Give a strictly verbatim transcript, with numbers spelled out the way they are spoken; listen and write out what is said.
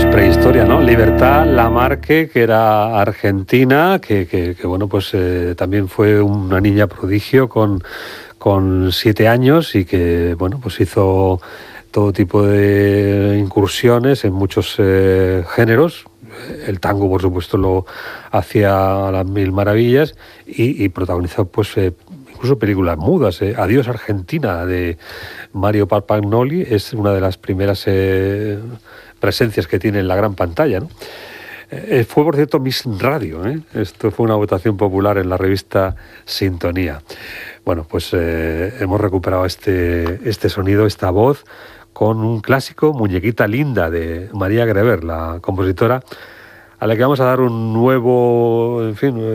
es prehistoria, ¿no? Libertad Lamarque, que era argentina, que, que, que bueno, pues eh, también fue una niña prodigio con, con siete años y que, bueno, pues hizo todo tipo de incursiones en muchos eh, géneros. El tango, por supuesto, lo hacía a las mil maravillas y, y protagonizó, pues, eh, incluso películas mudas. Eh. Adiós Argentina, de Mario Papagnoli, es una de las primeras eh, presencias que tiene en la gran pantalla, ¿no? Eh, fue, por cierto, Miss Radio, ¿eh? Esto fue una votación popular en la revista Sintonía. Bueno, pues eh, hemos recuperado este, este sonido, esta voz, con un clásico, Muñequita Linda, de María Greber, la compositora, a la que vamos a dar un nuevo, en fin...